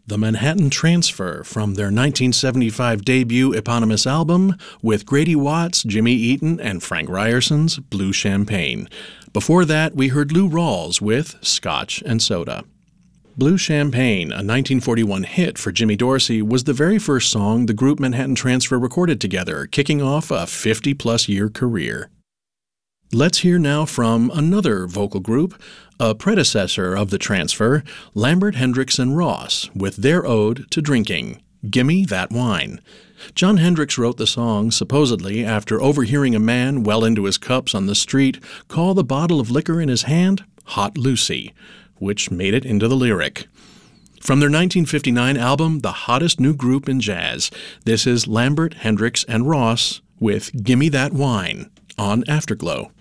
The Manhattan Transfer from their 1975 debut eponymous album with Grady Watts, Jimmy Eaton, and Frank Ryerson's Blue Champagne. Before that, we heard Lou Rawls with Scotch and Soda. Blue Champagne, a 1941 hit for Jimmy Dorsey, was the very first song the group Manhattan Transfer recorded together, kicking off a 50-plus year career. Let's hear now from another vocal group, a predecessor of the Transfer, Lambert, Hendricks, and Ross, with their ode to drinking, Gimme That Wine. Jon Hendricks wrote the song supposedly after overhearing a man well into his cups on the street call the bottle of liquor in his hand Hot Lucy, which made it into the lyric. From their 1959 album, The Hottest New Group in Jazz, this is Lambert, Hendricks, and Ross with Gimme That Wine on Afterglow.